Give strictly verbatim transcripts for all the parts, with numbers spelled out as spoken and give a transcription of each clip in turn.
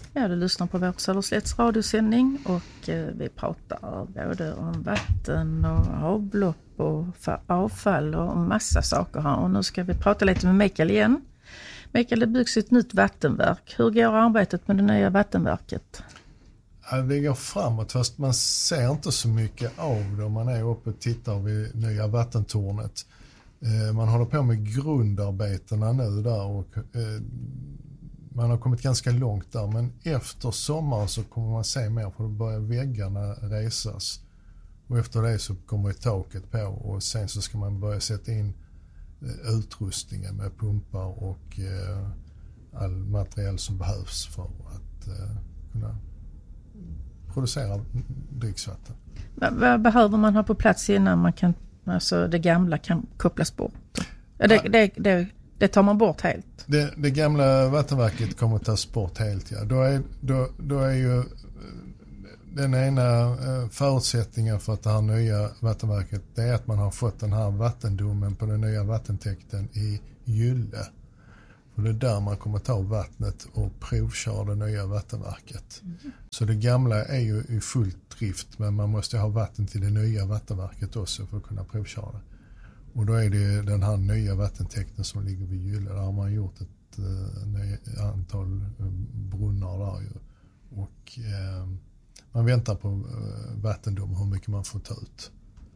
Ja, du lyssnar på vår Söderslätts radiosändning och eh, vi pratar både om vatten och avlopp och avfall och massa saker här. Och nu ska vi prata lite med Mikael igen. Mikael, det byggs ett nytt vattenverk. Hur går arbetet med det nya vattenverket? Ja, det går framåt, fast man ser inte så mycket av det om man är uppe och tittar vid nya vattentornet. Eh, man håller på med grundarbetena nu där och eh, man har kommit ganska långt där, men efter sommaren så kommer man se mer, för då börjar väggarna resas. Och efter det så kommer taket på och sen så ska man börja sätta in eh, utrustningen med pumpar och eh, all material som behövs för att eh, kunna producera dricksvatten. Vad, vad behöver man ha på plats innan man kan, alltså det gamla kan kopplas bort? Ja, det, det, det, det tar man bort helt. Det, det gamla vattenverket kommer att tas bort helt, ja. Då är, då, då är ju den ena förutsättningen för att det här nya vattenverket, det är att man har fått den här vattendomen på den nya vattentäkten i Gylle. Och det är där man kommer ta vattnet och provköra det nya vattenverket. Mm. Så det gamla är ju i full drift, men man måste ha vatten till det nya vattenverket också för att kunna provköra det. Och då är det den här nya vattentäkten som ligger vid Gylle. Där har man gjort ett eh, antal brunnar där ju. Och eh, man väntar på eh, vattendom, hur mycket man får ta ut.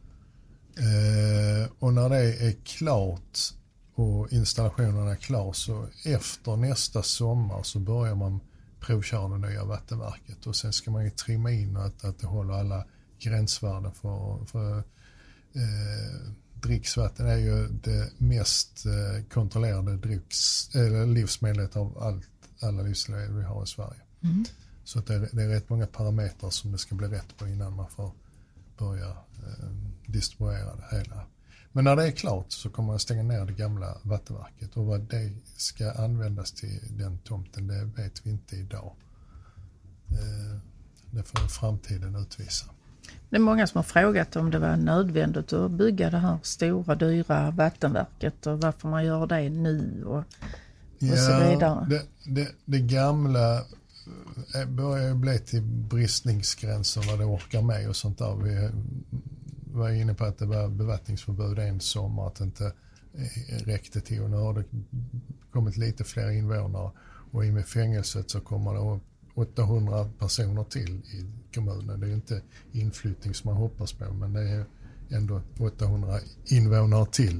Eh, och när det är klart och installationen är klar, så efter nästa sommar så börjar man provköra det nya vattenverket. Och sen ska man ju trimma in att, att det håller alla gränsvärden för, för eh, dricksvatten är ju det mest eh, kontrollerade dricks, eller livsmedlet av allt, alla livsmedel vi har i Sverige. Mm. Så att det, det är rätt många parametrar som det ska bli rätt på innan man får börja eh, distribuera det hela. Men när det är klart så kommer man stänga ner det gamla vattenverket, och vad det ska användas till den tomten, det vet vi inte idag. Eh, det får framtiden utvisa. Det är många som har frågat om det var nödvändigt att bygga det här stora, dyra vattenverket och varför man gör det nu och, och ja, så vidare. Det, det, det gamla börjar bli till bristningsgränsen vad det orkar med och sånt där. Vi var inne på att det var bevattningsförbud en sommar, att det inte räckte till, och nu har det kommit lite fler invånare, och i med fängelset så kommer det åttahundra personer till i kommunen. Det är inte inflyttning som man hoppas på, men det är ändå åttahundra invånare till.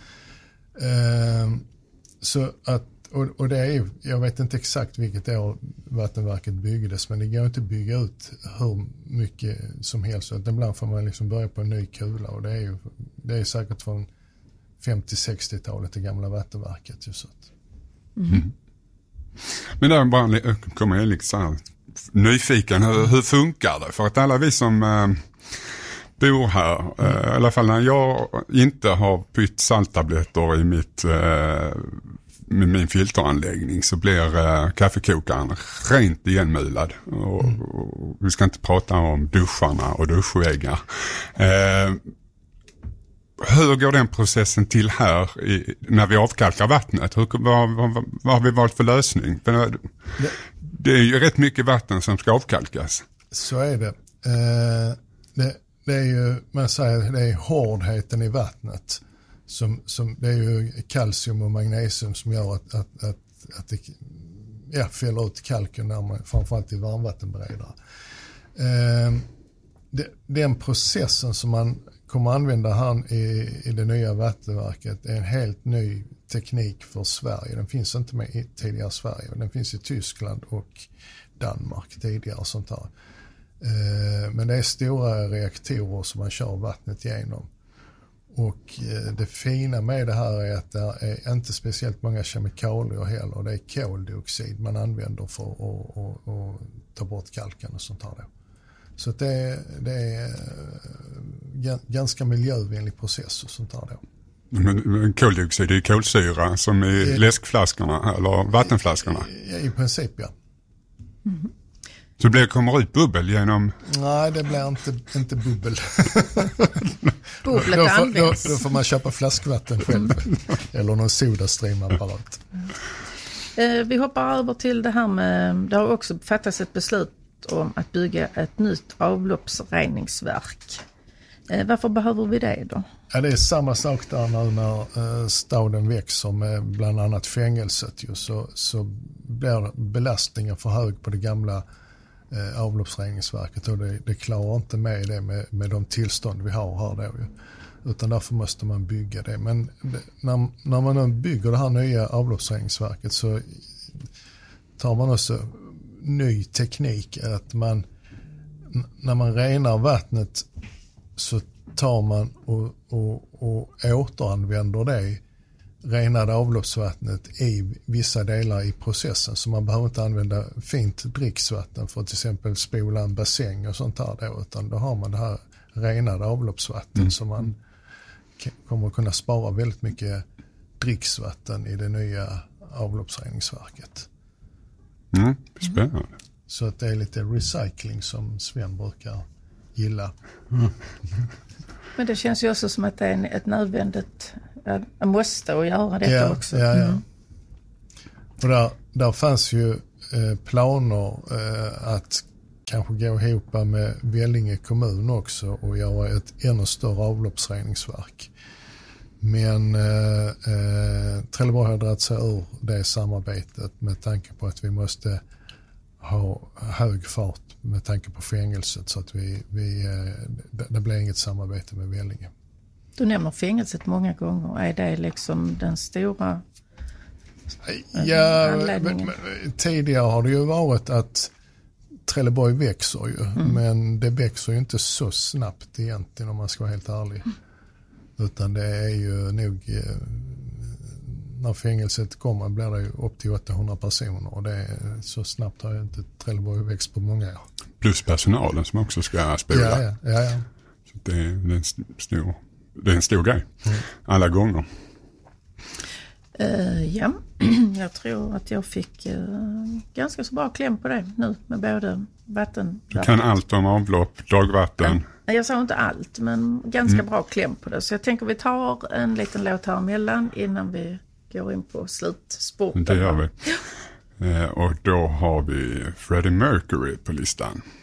Ehm, så att, och, och det är, jag vet inte exakt vilket år vattenverket byggdes, men det går inte att bygga ut hur mycket som helst. Så att ibland får man liksom börja på en ny kula, och det är ju det är säkert från femtio-sextiotalet det gamla vattenverket. Just så att. Mm. Mm. Men där bara kommer jag liksom nyfiken, hur, hur funkar det? För att alla vi som äh, bor här, äh, i alla fall när jag inte har pytt salttabletter i mitt, äh, med min filteranläggning, så blir äh, kaffekokaren rent igenmulad. Och, mm. och vi ska inte prata om duscharna och duschväggar. Äh, Hur går den processen till här i, när vi avkalkar vattnet? Hur, vad, vad, vad har vi valt för lösning? För det, det är ju rätt mycket vatten som ska avkalkas. Så är det. Eh, det, det är ju, man säger, det är hårdheten i vattnet. Som, som, det är ju kalcium och magnesium som gör att, att, att, att det ja, fäller ut kalken när man, framförallt i varmvattenberedare. Eh, det, den processen som man kommer använda här i, i det nya vattenverket är en helt ny teknik för Sverige. Den finns inte med i tidigare Sverige. Den finns i Tyskland och Danmark tidigare och sånt här. Eh, men det är stora reaktorer som man kör vattnet igenom. Och eh, det fina med det här är att det är inte speciellt många kemikalier heller. Det är koldioxid man använder för att, att, att ta bort kalken och sånt här då. Så att det, det är g- ganska miljövänlig process och sånt där då. Men koldioxid är ju kolsyra som i det, läskflaskorna eller vattenflaskorna. I, i princip, ja. Mm. Så det kommer ut bubbel genom... Nej, det blir inte, inte bubbel. Bubblet då, får, då, används. då får man köpa flaskvatten själv. Eller någon sodastreamapparat. Eh, vi hoppar över till det här med, det har också fattats ett beslut om att bygga ett nytt avloppsreningsverk. Eh, varför behöver vi det då? Ja, det är samma sak där nu när eh, staden växer med bland annat fängelset. Ju, så, så blir belastningen för hög på det gamla eh, avloppsreningsverket och det, det klarar inte med det med, med de tillstånd vi har här då. Ju. Utan därför måste man bygga det. Men det, när, när man nu bygger det här nya avloppsreningsverket så tar man också ny teknik. Att man, när man renar vattnet så tar man och, och, och återanvänder det renade avloppsvattnet i vissa delar i processen. Så man behöver inte använda fint dricksvatten för att till exempel spola en bassäng och sånt här då, utan då har man det här renade avloppsvatten mm. som man kommer att kunna spara väldigt mycket dricksvatten i det nya avloppsreningsverket. Mm, spännande. Så att det är lite recycling som Sven brukar gilla. Mm. Men det känns ju också som att det är ett nödvändigt, jag måste att göra detta ja, också. Ja, ja. Mm. Och där, där fanns ju eh, planer eh, att kanske gå ihop med Vellinge kommun också och göra ett ännu större avloppsreningsverk. Men eh, eh, Trelleborg har dragit sig ur det samarbetet med tanke på att vi måste ha hög fart med tanke på fängelset så att vi, vi, det, det blir inget samarbete med Vellinge. Du nämner fängelset många gånger. Är det liksom den stora ja, anledningen? Men, tidigare har det ju varit att Trelleborg växer ju, mm. men det växer ju inte så snabbt egentligen om man ska vara helt ärlig. Mm. Utan det är ju nog, när fängelset kommer blir det ju upp till åttahundra personer och det är, så snabbt har ju inte Trelleborg växt på många år. Plus personalen som också ska spola. Ja, ja, ja, ja. Så det är, det är, en stor, det är en stor grej. Mm. Alla gånger. Uh, ja, jag tror att jag fick uh, ganska så bra kläm på det nu med både vatten. Du kan allt om avlopp, dagvatten. Ja, jag sa inte allt, men ganska mm. bra kläm på det. Så jag tänker vi tar en liten låt här emellan innan vi går in på slutspurten. Det gör vi. uh, och då har vi Freddie Mercury på listan.